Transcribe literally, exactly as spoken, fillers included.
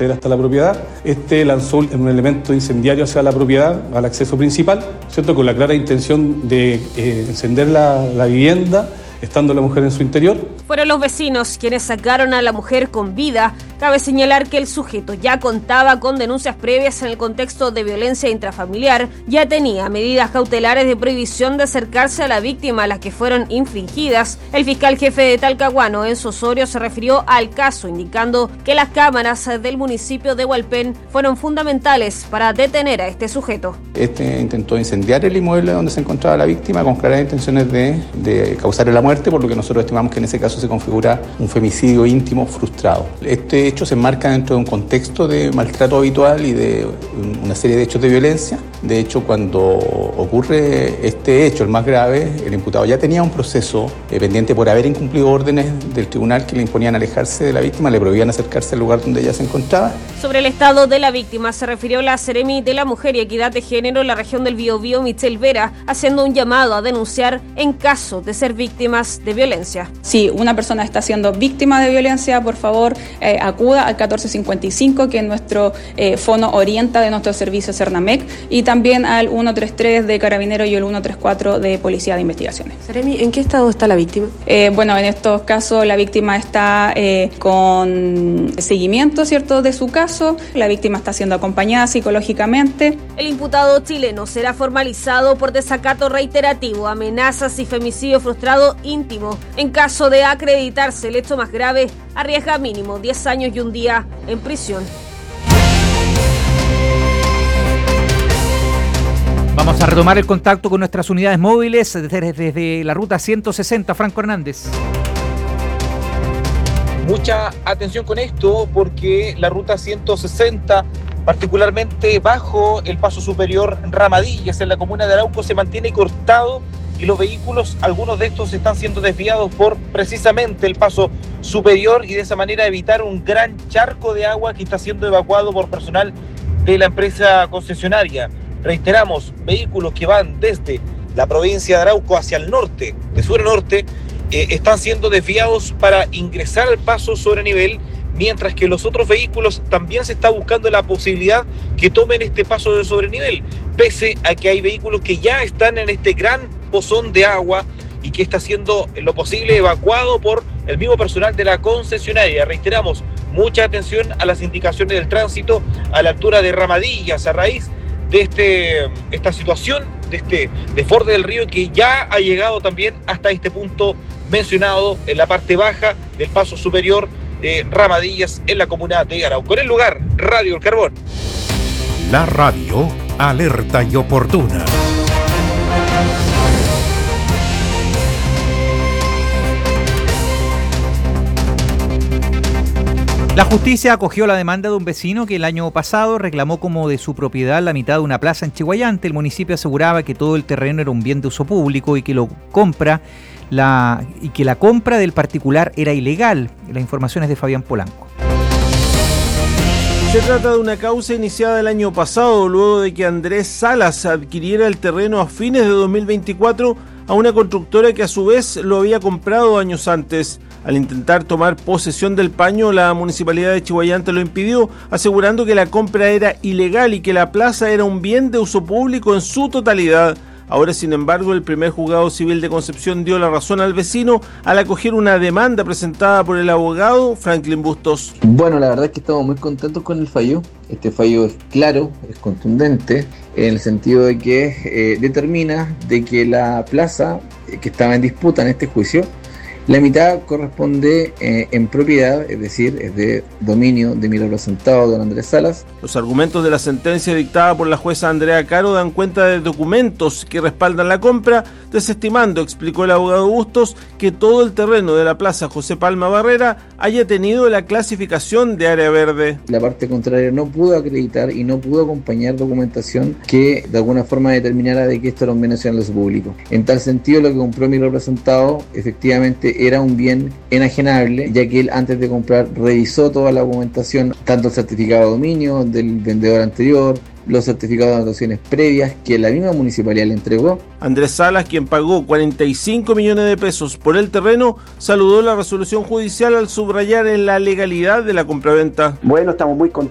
acceder hasta la propiedad. Este lanzó un elemento incendiario hacia la propiedad, al acceso principal, ¿cierto?, con la clara intención de eh, encender la, la vivienda, estando la mujer en su interior. Fueron los vecinos quienes sacaron a la mujer con vida. Cabe señalar que el sujeto ya contaba con denuncias previas en el contexto de violencia intrafamiliar, ya tenía medidas cautelares de prohibición de acercarse a la víctima a las que fueron infringidas. El fiscal jefe de Talcahuano, Enzo Osorio, se refirió al caso, indicando que las cámaras del municipio de Hualpén fueron fundamentales para detener a este sujeto. Este intentó incendiar el inmueble donde se encontraba la víctima con claras intenciones de, de causarle la muerte, por lo que nosotros estimamos que en ese caso se configura un femicidio íntimo frustrado. Este hecho se enmarca dentro de un contexto de maltrato habitual y de una serie de hechos de violencia. De hecho, cuando ocurre este hecho, el más grave, el imputado ya tenía un proceso eh, pendiente por haber incumplido órdenes del tribunal que le imponían alejarse de la víctima, le prohibían acercarse al lugar donde ella se encontraba. Sobre el estado de la víctima se refirió la Seremi de la Mujer y Equidad de Género en la región del Biobío, Michelle Vera, haciendo un llamado a denunciar en caso de ser víctimas de violencia. Si una persona está siendo víctima de violencia, por favor, eh, acuda al catorce cincuenta y cinco, que es nuestro eh, fono orienta de nuestro servicio Cernamec, y también al ciento treinta y tres de Carabineros y el ciento treinta y cuatro de Policía de Investigaciones. Seremi, ¿en qué estado está la víctima? Eh, bueno, en estos casos la víctima está eh, con seguimiento, ¿cierto?, de su caso. La víctima está siendo acompañada psicológicamente. El imputado chileno será formalizado por desacato reiterativo, amenazas y femicidio frustrado íntimo. En caso de acreditarse el hecho más grave, arriesga mínimo diez años y un día en prisión. Vamos a retomar el contacto con nuestras unidades móviles desde, desde la ruta ciento sesenta. Franco Hernández. Mucha atención con esto, porque la ruta ciento sesenta, particularmente bajo el paso superior Ramadillas en la comuna de Arauco, se mantiene cortado y los vehículos, algunos de estos están siendo desviados por precisamente el paso superior, y de esa manera evitar un gran charco de agua que está siendo evacuado por personal de la empresa concesionaria. Reiteramos, vehículos que van desde la provincia de Arauco hacia el norte, de sur a norte, eh, están siendo desviados para ingresar al paso sobre nivel, mientras que los otros vehículos también se está buscando la posibilidad que tomen este paso de sobrenivel, pese a que hay vehículos que ya están en este gran pozón de agua y que está siendo en lo posible evacuado por el mismo personal de la concesionaria. Reiteramos, mucha atención a las indicaciones del tránsito a la altura de Ramadillas, a raíz de este, esta situación, de este desborde del río que ya ha llegado también hasta este punto mencionado en la parte baja del paso superior de Ramadillas en la comuna de Arauco. En el lugar, Radio El Carbón. La radio alerta y oportuna. La justicia acogió la demanda de un vecino que el año pasado reclamó como de su propiedad la mitad de una plaza en Chiguayante. El municipio aseguraba que todo el terreno era un bien de uso público y que lo compra la y que la compra del particular era ilegal. La información es de Fabián Polanco. Se trata de una causa iniciada el año pasado, luego de que Andrés Salas adquiriera el terreno a fines de dos mil veinticuatro a una constructora que a su vez lo había comprado años antes. Al intentar tomar posesión del paño, la municipalidad de Chiguayante lo impidió, asegurando que la compra era ilegal y que la plaza era un bien de uso público en su totalidad. Ahora, sin embargo, el primer juzgado civil de Concepción dio la razón al vecino al acoger una demanda presentada por el abogado Franklin Bustos. Bueno, la verdad es que estamos muy contentos con el fallo. Este fallo es claro, es contundente, en el sentido de que eh, determina de que la plaza eh, que estaba en disputa en este juicio, la mitad corresponde eh, en propiedad, es decir, es de dominio de mi representado, don Andrés Salas. Los argumentos de la sentencia dictada por la jueza Andrea Caro dan cuenta de documentos que respaldan la compra, desestimando, explicó el abogado Bustos, que todo el terreno de la plaza José Palma Barrera haya tenido la clasificación de área verde. La parte contraria no pudo acreditar y no pudo acompañar documentación que de alguna forma determinara de que esto era un bien nacional de uso público. En tal sentido, lo que compró mi representado efectivamente era un bien enajenable, ya que él antes de comprar revisó toda la documentación, tanto el certificado de dominio del vendedor anterior, los certificados de anotaciones previas que la misma municipalidad le entregó. Andrés Salas, quien pagó cuarenta y cinco millones de pesos por el terreno, saludó la resolución judicial al subrayar en la legalidad de la compraventa. Bueno, estamos muy contentos